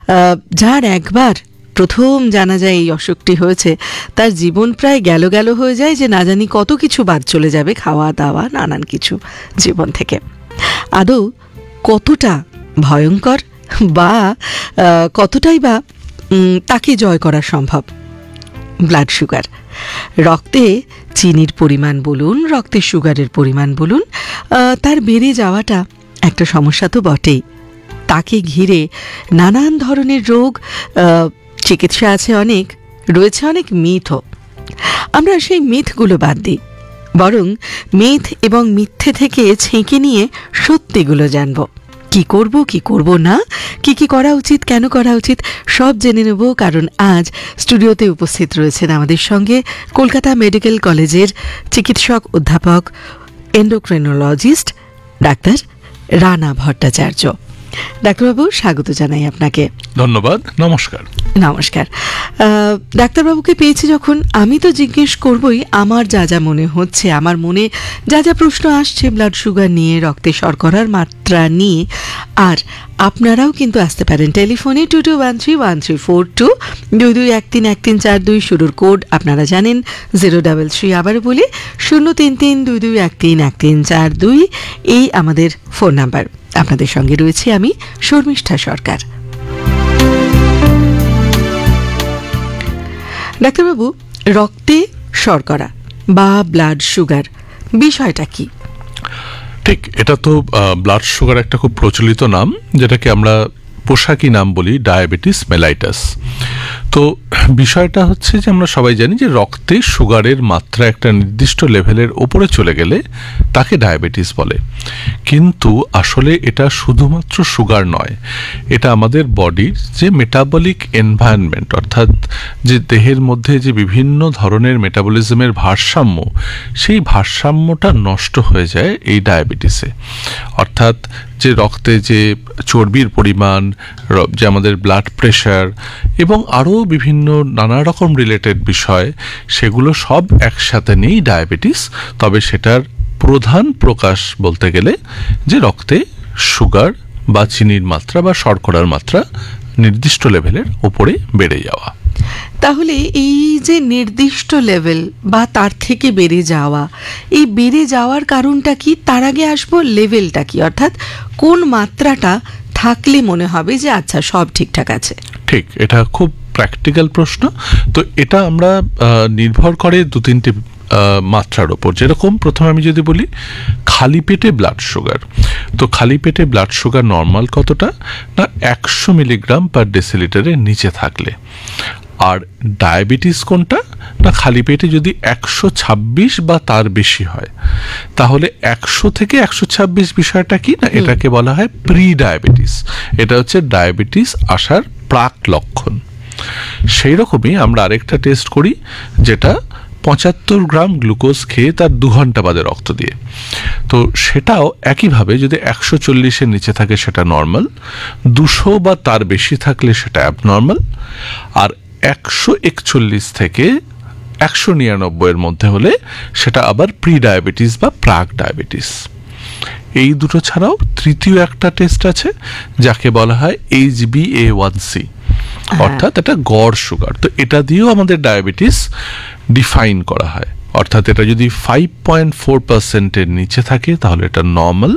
যার একবার প্রথম জানা যায় এই অসুখটি হয়েছে, তার জীবন প্রায় গেল গেল হয়ে যায়, যে না জানি কত কিছু বাদ চলে যাবে, খাওয়া দাওয়া নানান কিছু জীবন থেকে। আদৌ কতটা ভয়ঙ্কর বা কতটাই বা তাকে জয় করা সম্ভব? ব্লাড সুগার, রক্তে চিনির পরিমাণ বলুন, রক্তে সুগারের পরিমাণ বলুন, তার বেড়ে যাওয়াটা একটা সমস্যা তো বটেই। তাকে ঘিরে নানান ধরনের রোগ, চিকিৎসা আছে অনেক, রয়েছে অনেক মিথও। আমরা সেই মিথগুলো বাদ দিই, বরং মিথ এবং মিথ্যে থেকে ছেঁকে নিয়ে সত্যিগুলো জানব। কি করব কি করব না, কি করা উচিত, কেন করা উচিত, সব জেনে নেব। কারণ আজ স্টুডিওতে উপস্থিত রয়েছেন আমাদের সঙ্গে কলকাতা মেডিকেল কলেজের চিকিৎসক অধ্যাপক এন্ডোক্রিনোলজিস্ট ডাক্তার রানা ভট্টাচার্য। ডাক্তারবাবু, স্বাগত জানাই আপনাকে। ধন্যবাদ। নমস্কার। নমস্কার। ডাক্তারবাবুকে পেয়েছি যখন, আমি তো জিজ্ঞেস করবই আমার যা যা মনে হচ্ছে, আমার মনে যা যা প্রশ্ন আসছে ব্লাড সুগার নিয়ে, রক্তে শর্করার মাত্রা নিয়ে। আর আপনারাও কিন্তু আসতে পারেন টেলিফোনে 22131342, 22131342 শুরুর কোড আপনারা জানেন, 033, আবার বলি 03322131342, এই আমাদের ফোন নাম্বার। আপনাদের সঙ্গে রয়েছে আমি শর্মিষ্ঠা সরকার। ডাক্তারবাবু, রক্তে শর্করা বা ব্লাড সুগার বিষয়টা কি? ঠিক, এটা তো ব্লাড সুগার একটা খুব প্রচলিত নাম, যেটাকে আমরা পোশাকি নাম বলি ডায়াবেটিস মেলাইটাস। তো বিষয়টা হচ্ছে যে আমরা সবাই জানি যে রক্তে সুগারের মাত্রা একটা নির্দিষ্ট লেভেলের ওপরে চলে গেলে তাকে ডায়াবেটিস বলে। কিন্তু আসলে এটা শুধুমাত্র সুগার নয়, এটা আমাদের বডির যে মেটাবলিক এনভায়রনমেন্ট, অর্থাৎ যে দেহের মধ্যে যে বিভিন্ন ধরনের মেটাবলিজমের ভারসাম্য, সেই ভারসাম্যটা নষ্ট হয়ে যায় এই ডায়াবেটিসে। অর্থাৎ যে রক্তে যে চর্বির পরিমাণ, যে আমাদের ব্লাড প্রেশার এবং আরও বিভিন্ন নানা রকম রিলেটেড বিষয়, সেগুলো সব একসাথে নেই ডায়াবেটিস। তবে সেটার প্রধান প্রকাশ বলতে গেলে যে রক্তে সুগার বা চিনির মাত্রা বা শর্করার মাত্রা নির্দিষ্ট লেভেলের উপরে বেড়ে যাওয়া। তাহলে এই যে নির্দিষ্ট লেভেল বা তার থেকে বেড়ে যাওয়া, এই বেড়ে যাওয়ার কারণটা কি? তার আগে আসবো লেভেলটা কি, অর্থাৎ কোন মাত্রাটা থাকলে মনে হবে যে আচ্ছা সব ঠিকঠাক আছে। ঠিক, এটা খুব প্র্যাকটিক্যাল প্রশ্ন। তো এটা আমরা নির্ভর করে দু তিনটে মাত্রার ওপর। যেরকম প্রথমে আমি যদি বলি খালি পেটে ব্লাড সুগার, তো খালি পেটে ব্লাড সুগার নর্মাল কতটা না 100 মিলিগ্রাম পার ডেসিলিটারের নিচে থাকলে। আর ডায়াবেটিস কোনটা না খালি পেটে যদি 126 বা তার বেশি হয়, তাহলে 100 থেকে 126 বিষয়টা কি না এটাকে বলা হয় প্রি ডায়াবেটিস। এটা হচ্ছে ডায়াবেটিস আসার প্রাক লক্ষণ। সেই রকমই আমরা আরেকটা টেস্ট করি, যেটা 75 গ্রাম গ্লুকোজ খেয়ে তার 2 ঘন্টা বাদে রক্ত দিয়ে। তো সেটাও একইভাবে যদি 140-এর নিচে থাকে সেটা নর্মাল, 200 বা তার বেশি থাকলে সেটা অ্যাবনর্মাল, আর 141 থেকে 199-এর মধ্যে হলে সেটা আবার প্রি ডায়াবেটিস বা প্রাক ডায়াবেটিস। এই দুটো ছাড়াও তৃতীয় একটা টেস্ট আছে যাকে বলা হয় HbA1c, অর্থাৎ এটা গড় সুগার। তো এটা দিয়েও আমাদের ডায়াবেটিস ডিফাইন করা হয়। অর্থাৎ এটা যদি 5.4%-এর নিচে থাকে তাহলে এটা নর্মাল,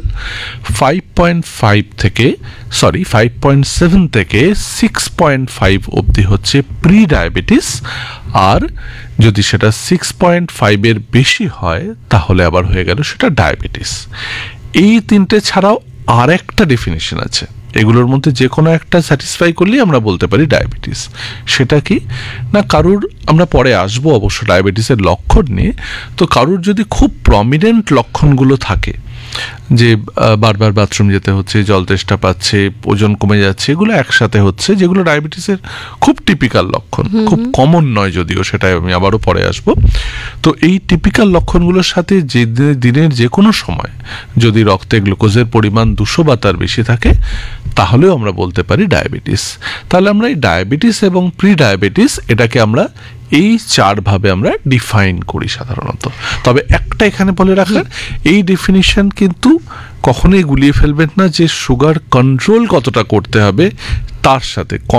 5.7 থেকে 6.5 অবধি হচ্ছে প্রি ডায়াবেটিস, আর যদি সেটা 6.5-এর বেশি হয় তাহলে আবার হয়ে গেল সেটা ডায়াবেটিস। এই তিনটে ছাড়াও আর একটা ডেফিনিশন আছে, এগুলোর মধ্যে যে কোনো একটা স্যাটিসফাই করলেই আমরা বলতে পারি ডায়াবেটিস। সেটা কি না, কারুর, আমরা পরে আসবো অবশ্য ডায়াবেটিসের লক্ষণ নিয়ে, তো কারুর যদি খুব প্রমিনেন্ট লক্ষণগুলো থাকে, যে বারবার বাথরুম যেতে হচ্ছে, জল তেষ্টা পাচ্ছে, ওজন কমে যাচ্ছে, এগুলো একসাথে হচ্ছে, যেগুলো ডায়াবেটিসের খুব টিপিক্যাল লক্ষণ, খুব কমন নয় যদিও, সেটা আমি আবারও পরে আসবো। তো এই টিপিক্যাল লক্ষণগুলোর সাথে যে দিনের যে কোনো সময় যদি রক্তে গ্লুকোজের পরিমাণ 200 বা তার বেশি থাকে, তাহলেও আমরা বলতে পারি ডায়াবেটিস। তাহলে আমরা এই ডায়াবেটিস এবং প্রি ডায়াবেটিস এটাকে আমরা এই 4 ভাবে আমরা ডিফাইন করি সাধারণত। তবে একটা এখানে বলে রাখার, এই ডেফিনিশন কিন্তু কখনোই গুলিয়ে ফেলবেন না যে সুগার কন্ট্রোল কতটা করতে হবে তার সাথে।